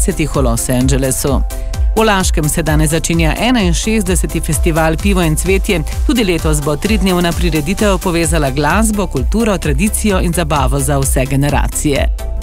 20. v Los Angelesu. V Laškem se danes začenja 61. festival Pivo in cvetje. Tudi letos bo 3-dnevna prireditev povezala glasbo, kulturo, tradicijo in zabavo za vse generacije.